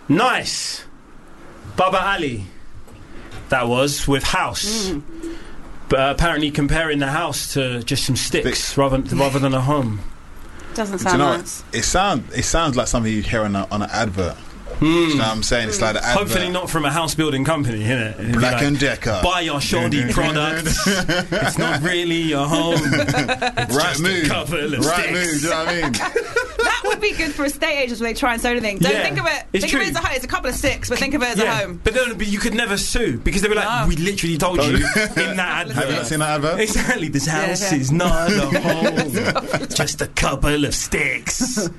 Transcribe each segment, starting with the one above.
Nice. Baba Ali. That was with House. But apparently comparing the house to just some sticks rather than a home. Doesn't sound nice. It sounds like something you hear on an advert. You know what I'm saying? It's like the advert. Hopefully not from a house building company, innit? Black and Decker. Buy your shoddy products. It's not really your home. It's right move. A couple of right sticks. move. Do you know what I mean? That would be good for estate agents when they try and sell anything. Don't think of it. Think of it as a home. It's a couple of sticks, but think of it as a home. But then you could never sue because they were like, we literally told you in that advert. Have you not seen that advert? Exactly. This house is not a home. Just a couple of sticks.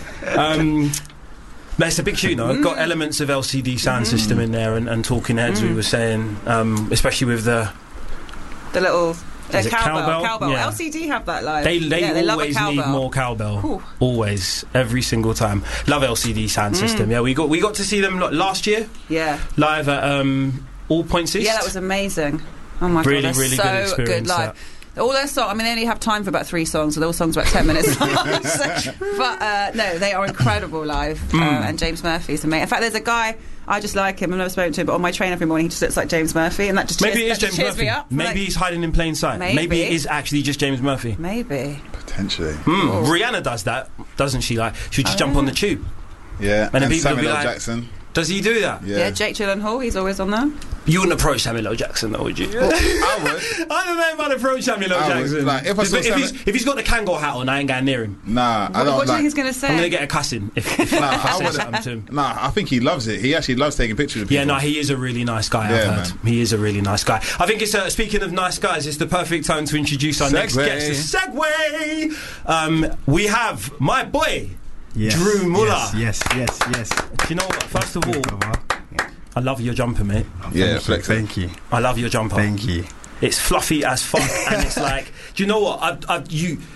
But it's a big tune, though. Got elements of LCD sound system in there and Talking Heads, we were saying, especially with the little cowbell. Yeah. LCD have that live. They always need more cowbell. Ooh. Always, every single time. Love LCD sound system. Yeah, we got to see them last year. Yeah, live at All Points East. Yeah, that was amazing. Oh my god, really good experience. So good live. All their songs, I mean, they only have time for about 3 songs, so they're all songs about 10 minutes long. But no, they are incredible live. And James Murphy's amazing. In fact, there's a guy, I just like him, I've never spoken to him, but on my train every morning he just looks like James Murphy, and that just cheers me up. Maybe he's hiding in plain sight. Maybe it is actually just James Murphy. Maybe. Potentially. Rihanna does that, doesn't she? Like, she'll just jump on the tube. Yeah, and then people Samuel will be L. like, Jackson. Does he do that? Yeah, Jake Gyllenhaal, he's always on there. You wouldn't approach Samuel L. Jackson, though, would you? I would. I don't know if I'd approach Samuel L. Jackson. Like, if he's got the Kangol hat on, I ain't going near him. Nah, I don't. What do you think he's going to say? I'm going to get a cussing if I say something to him. Nah, I think he loves it. He actually loves taking pictures of people. Yeah, no, he is a really nice guy. I've heard. Man. He is a really nice guy. I think it's speaking of nice guys, it's the perfect time to introduce our next guest. The segue. We have my boy. Yes, Drew Muller. Yes. Do you know what? First of all, I love your jumper, mate. Thank you. I love your jumper. Thank you. It's fluffy as fuck, and it's like, do you know what?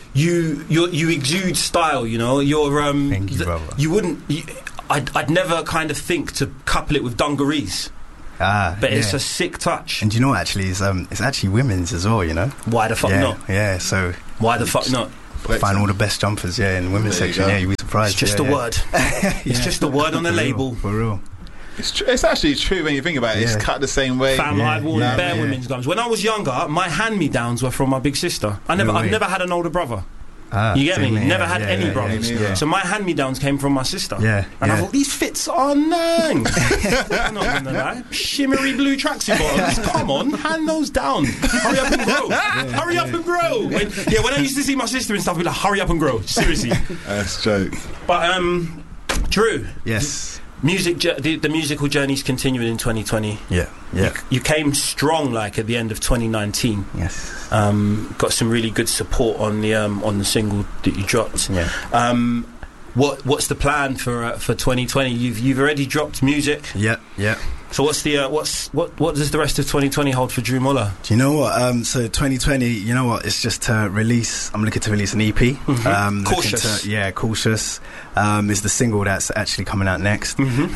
You exude style. You know, you're Thank you, brother. You wouldn't. I'd never kind of think to couple it with dungarees. But it's a sick touch. And do you know what? Actually, it's actually women's as well. You know. Why the fuck not? Yeah. So why the fuck not? Find all the best jumpers, in the women's section. Yeah, you'd be surprised. It's just a word. It's just a word on the label. For real. It's actually true when you think about it. It's cut the same way. I've worn bare women's gums. When I was younger, my hand-me-downs were from my big sister. I've never had an older brother. You get me? Never had any brothers. So my hand-me-downs came from my sister. And I thought, these fits are nang. I'm not gonna lie. Shimmery blue tracksuit bottoms. Come on, hand those down. Hurry up and grow. Hurry up and grow. When I used to see my sister and stuff, I'd be like, hurry up and grow. Seriously. That's a joke. But Drew. Yes. The musical journey's continuing in 2020. Yeah. You came strong, like at the end of 2019. Yes. Got some really good support on the single that you dropped. Yeah. What's the plan for 2020? You've already dropped music. Yeah. So what's the what does the rest of 2020 hold for Drew Muller? Do you know what? So 2020, you know what? It's just to release. I'm looking to release an EP. Cautious. Cautious. Is the single that's actually coming out next.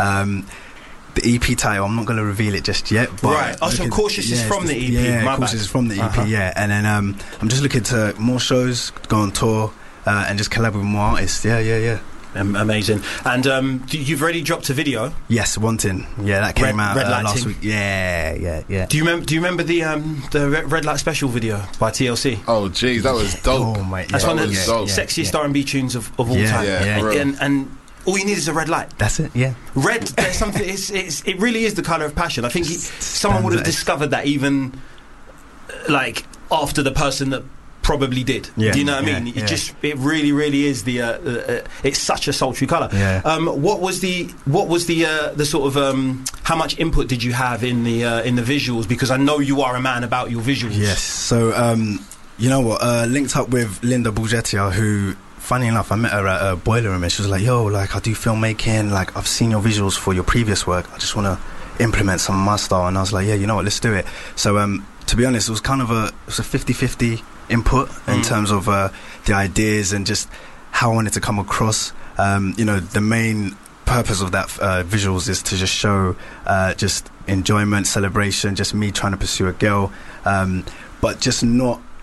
The EP title, I'm not going to reveal it just yet. But right. So Cautious is from the EP. Yeah, Cautious is from the EP. Yeah, and then I'm just looking to more shows, go on tour, and just collab with more artists. Yeah. Amazing. And you've already dropped a video. Yes, Wanting. Yeah, that came out last week. Yeah. Do you remember the Red Light Special video by TLC? Oh, jeez, that was dope. Oh, mate. That's one of the sexiest R&B tunes of all time. And all you need is a red light. That's it. Yeah. Red. There's something. It really is the colour of passion. I think someone would have discovered that even like after the person that probably did. Do you know what I mean? It really is it's such a sultry colour. What was the sort of how much input did you have in the visuals? Because I know you are a man about your visuals. Yes. So you know what? Linked up with Linda Bulgettia, who, funny enough, I met her at a Boiler Room, and she was like, "Yo, like I do filmmaking. Like I've seen your visuals for your previous work. I just want to implement some of my style." And I was like, "Yeah, you know what? Let's do it." So to be honest, it was kind of a 50-50 input in terms of the ideas and just how I wanted to come across. The main purpose of that visuals is to just show just enjoyment, celebration, just me trying to pursue a girl, but just not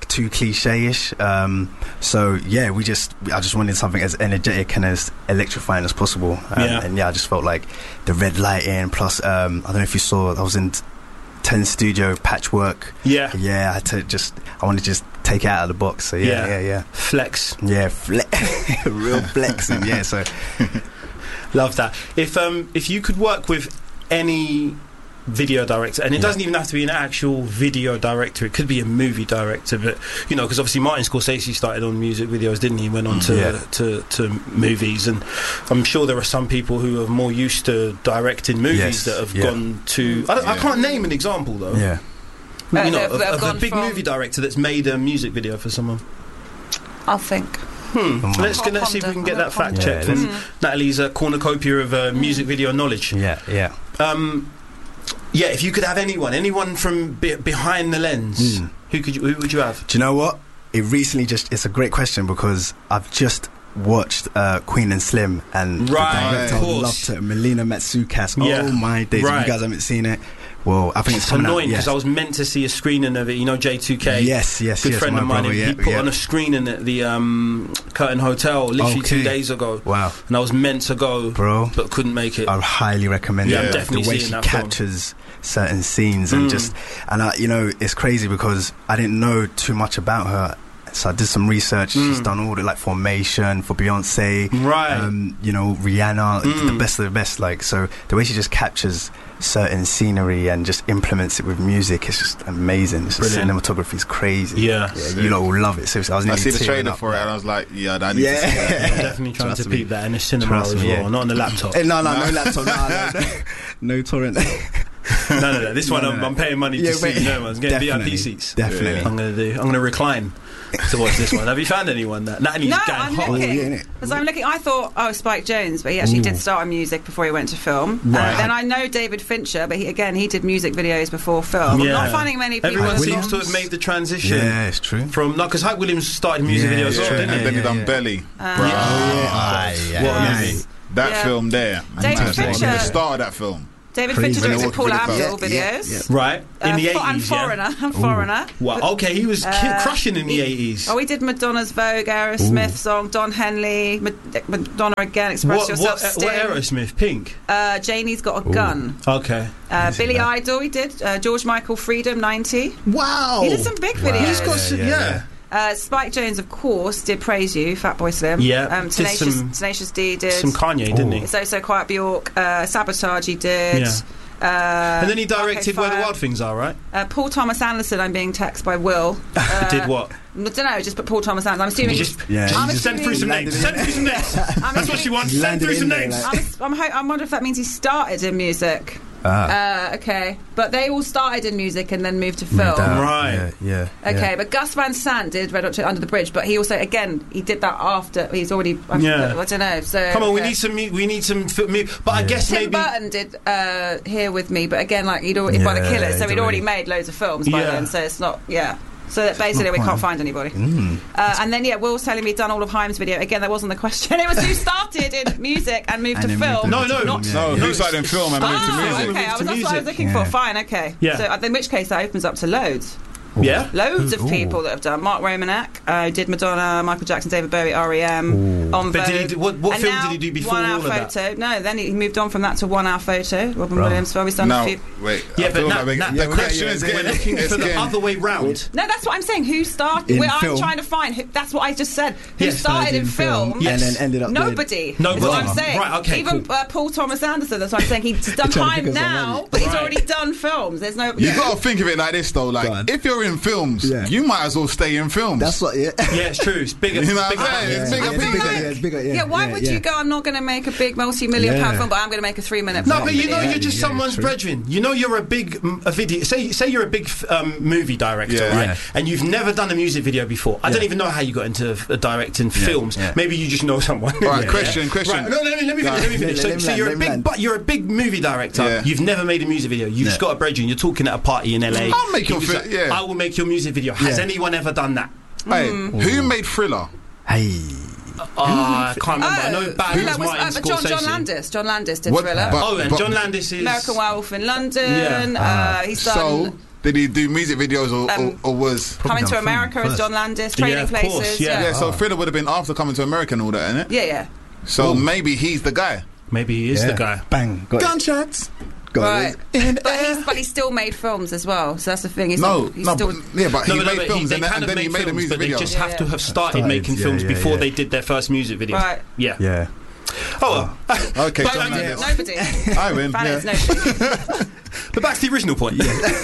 too cliche-ish. So yeah, I just wanted something as energetic and as electrifying as possible. And I just felt like the red lighting. Plus, I don't know if you saw, I was in 10 Studio Patchwork. Yeah, I had to I want to just take it out of the box. So yeah. Flex. Yeah, real flexing. Yeah, so love that. If you could work with any video director, and it doesn't even have to be an actual video director, it could be a movie director, but you know, because obviously Martin Scorsese started on music videos, didn't he? Went on to movies, and I'm sure there are some people who are more used to directing movies that have gone to I can't name an example though. You know, of a big movie director that's made a music video for someone. I'll think. Let's see if we can get that fact checked from Natalie's cornucopia of music video knowledge. If you could have anyone from behind the lens, who would you have? Do you know what? It's a great question because I've just watched Queen and Slim, and the director I loved it, Melina Matsoukas. Oh my days! If you guys haven't seen it, well, I think it's annoying because I was meant to see a screening of it. You know, J2K, good friend of mine. He put on a screening at the Curtin Hotel literally 2 days ago. Wow! And I was meant to go, bro, but couldn't make it. I highly recommend it. I'm definitely the way seeing she that captures certain scenes and you know, it's crazy because I didn't know too much about her. So I did some research. She's done all the Formation for Beyonce, you know, Rihanna, the best of the best. So the way she just captures certain scenery and just implements it with music, it's just amazing. It's just cinematography is crazy. You lot will love it. Seriously, I see the trailer for it, and I was like, I need to see that. I'm definitely trying to peep that in the cinema as well, not on the laptop. No laptop, no torrent. No. This one I'm paying money to see. No one's getting VIP seats. Definitely, I'm gonna recline to watch this one. Have you found anyone that? No, I'm looking. Because I'm looking. I thought, Spike Jonze, but he actually did start in music before he went to film. Then I know David Fincher, but he did music videos before film. I'm not finding many people. Everyone seems to have made the transition. Yeah, it's true. From because Hype Williams started music videos, didn't he? And then he done Belly. What a movie! That film there. David Fincher. The star of that film. David Fincher directed Paul Abdul videos. Right, in the 80s, and Foreigner. Wow, okay, he was crushing in the 80s. Oh, he did Madonna's Vogue, Aerosmith song, Don Henley, Madonna again, Express Yourself, Sting. What Aerosmith? Pink? Janie's Got a Gun. Okay. Billy Idol, he did. George Michael, Freedom, 90. Wow. He did some big videos. He's got some, Spike Jonze, of course, did Praise You, Fatboy Slim. Tenacious D did. Some Kanye, didn't he? So Quiet Bjork. Sabotage he did. And then he directed Where the Wild Things Are, right? Paul Thomas Anderson, I'm being texted by Will. Did what? I don't know, just put Paul Thomas Anderson. I'm assuming... Send through some names. That's what she wants. Send through some names. I wonder if that means he started in music. Okay, but they all started in music and then moved to film. Right. Okay, but Gus Van Sant did Red Hot Chili Under the Bridge, but he also, again, he did that after. He's already. I don't know. So come on, we need some. But I guess Tim Burton did Here With Me, but again, he'd already by the Killers, so he'd already made loads of films by then. So it's not. So that basically we can't find anybody. And then Will's telling me done all of Haim's video. Again, that wasn't the question. It was who started in music and moved to film. No. Who started in film and moved to music? Okay, that's what I was looking for. Fine, okay. So in which case that opens up to loads. Loads of people that have done. Mark Romanek did Madonna, Michael Jackson, David Bowie, R.E.M. on Vogue. What film did he do before 1 Hour all of that? Photo. No, then he moved on from that to 1 Hour Photo. Robin Williams. Well, he's done a few. Wait. The question is we're looking for the other way round. No, that's what I'm saying. Who started? I'm trying to find. That's what I just said. Who started in film and then ended up nobody. That's what I'm saying. Right. Okay. Even Paul Thomas Anderson. That's what I'm saying. He's done Haim now, but he's already done films. There's no. You got to think of it like this though. Like if you're in films. You might as well stay in films. That's what, it's true. It's bigger. You know what I'm saying? It's bigger. Why would you go? I'm not going to make a big multi-million pound film, but I'm going to make a 3-minute. No, but you're just someone's brethren. You know, you're a big video. Say you're a big movie director, right? And you've never done a music video before. I don't even know how you got into directing films. Maybe you just know someone. All right, question. Right, no, let me finish. So you're a big movie director. You've never made a music video. You've just got a brethren. You're talking at a party in LA. I'll make your I will make your music video. Has anyone ever done that? Hey, who made Thriller? I can't remember. I know Bad was Martin Scorsese. John Landis did Thriller. And John Landis is American Werewolf in London. He's done Did he do music videos or was Coming to America as John Landis, Trading Places? Course, yeah. So Thriller would have been after Coming to America and all that, innit? Yeah. So maybe he's the guy. Maybe he is the guy. Bang. Gunshots. Right. But he still made films as well. So that's the thing. But he made films and then he made a music video. They just have to have started making films before they did their first music video. Right. Yeah. Oh, okay. Nobody. I win. Nobody. But back to the original point.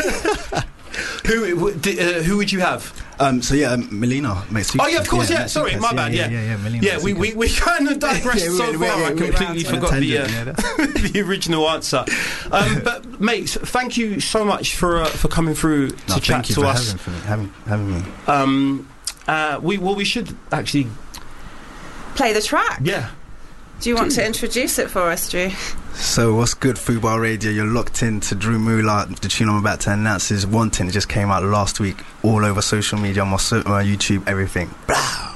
Who would you have? Melina makes. Oh yeah, of course. Yeah, sorry, my bad. Yeah, Melina. Yeah, we kind of digressed so far. I completely forgot the original answer. But mate, thank you so much for coming through to chat to us. Having me. We should actually play the track. Yeah. Do you want to introduce it for us, Drew? So what's good, Fubar Radio? You're locked in to Drew Moolah. The tune I'm about to announce is Wanting. It just came out last week, all over social media, on my YouTube, everything. Blah.